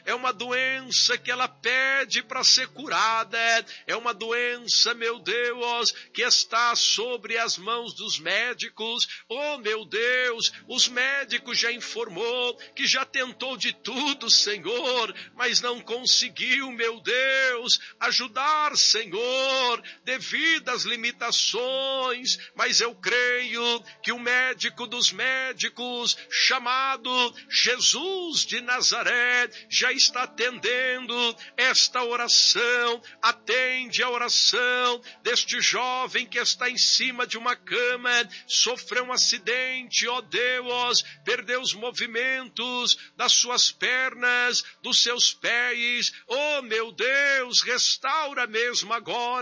é uma doença que ela pede para ser curada, é uma doença, meu Deus, que está sobre as mãos dos médicos. Oh, meu Deus, os médicos já informou que já tentou de tudo, Senhor, mas não conseguiu, meu Deus, ajudar, Senhor, devido às limitações, mas eu creio que o médico dos médicos, chamado Jesus de Nazaré, já está atendendo esta oração. Atende a oração deste jovem que está em cima de uma cama, sofreu um acidente, ó Deus, perdeu os movimentos das suas pernas, dos seus pés. Oh, meu Deus, restaura mesmo agora